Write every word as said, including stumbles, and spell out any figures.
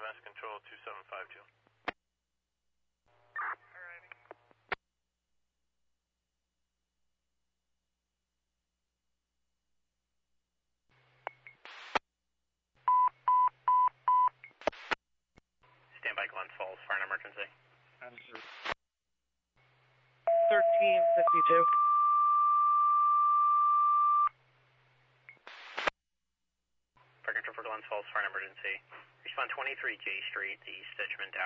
Mass Control two seven five two. Stand by Glens Falls, fire an emergency. thirteen fifty-two. Fire control for Glens Falls, fire an emergency. Respond twenty-three J Street, the Stitchman Tower.